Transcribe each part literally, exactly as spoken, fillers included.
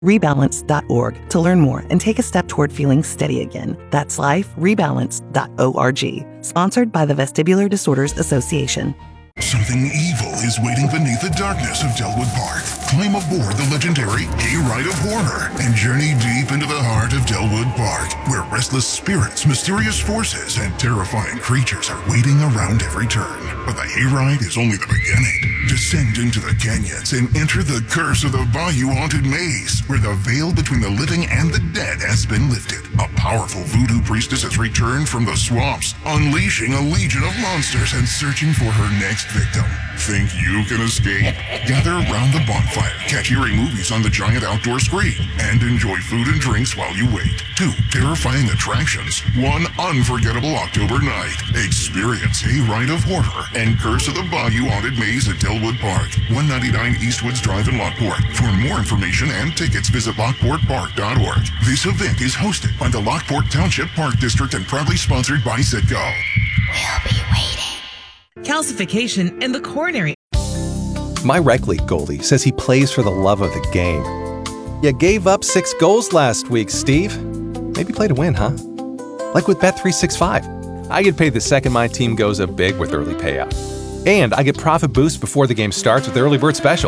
rebalance dot org to learn more and take a step toward feeling steady again. That's life rebalance dot org. Sponsored by the Vestibular Disorders Association. Something evil is waiting beneath the darkness of Delwood Park. Climb aboard the legendary Hayride of Horror and journey deep into the heart of Delwood Park, where restless spirits, mysterious forces, and terrifying creatures are waiting around every turn. But the Hayride is only the beginning. Descend into the canyons and enter the curse of the Bayou Haunted Maze, where the veil between the living and the dead has been lifted. A powerful voodoo priestess has returned from the swamps, unleashing a legion of monsters and searching for her next victim. Think you can escape? Gather around the bonfire, catch eerie movies on the giant outdoor screen, and enjoy food and drinks while you wait. Two terrifying attractions, one unforgettable October night. Experience Hayride of Horror and Curse of the Bayou Haunted Maze at Delwood Park, one ninety-nine Eastwoods Drive in Lockport. For more information and tickets, visit lockport park dot org. This event is hosted by the Lockport Township Park District and proudly sponsored by Citgo. We'll be waiting. Calcification in the coronary. My rec league goalie says he plays for the love of the game. You gave up six goals last week, Steve. Maybe play to win, huh? Like with Bet three sixty-five. I get paid the second my team goes up big with early payout. And I get profit boost before the game starts with the early bird special.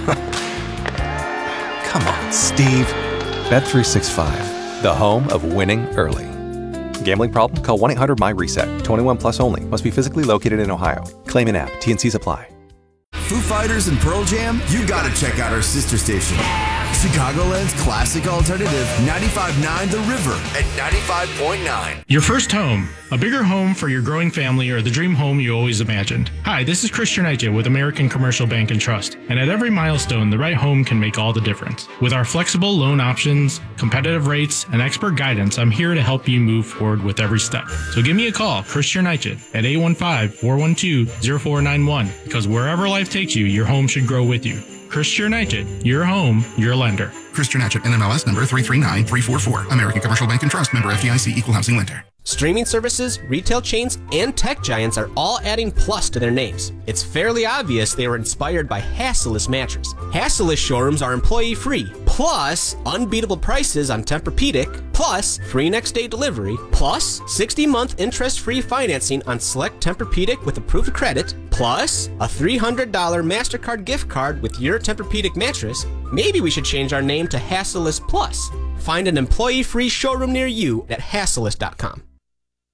Come on, Steve. Bet three sixty-five, the home of winning early. Gambling problem? Call one eight hundred my reset. twenty-one plus only. Must be physically located in Ohio. Claim in app. T N Cs apply. Foo Fighters and Pearl Jam? You gotta check out our sister station. Chicagoland's classic alternative, ninety-five point nine The River at ninety-five point nine. Your first home, a bigger home for your growing family, or the dream home you always imagined. Hi, this is Chris Chernicha with American Commercial Bank and Trust, and at every milestone, the right home can make all the difference. With our flexible loan options, competitive rates, and expert guidance, I'm here to help you move forward with every step. So give me a call, Chris Chernicha, at eight one five, four one two, zero four nine one, because wherever life takes you, your home should grow with you. Chris Chernicha, your home, your lender. Chris Chernicha, N M L S number three three nine three four four. American Commercial Bank and Trust, member F D I C, equal housing lender. Streaming services, retail chains, and tech giants are all adding plus to their names. It's fairly obvious they were inspired by Hassellus Mattress. Hassellus showrooms are employee-free, plus unbeatable prices on Tempur-Pedic, plus free next-day delivery, plus sixty-month interest-free financing on select Tempur-Pedic with approved credit, plus a three hundred dollars MasterCard gift card with your Tempur-Pedic mattress. Maybe we should change our name to Hassellus Plus. Find an employee-free showroom near you at hassellus dot com.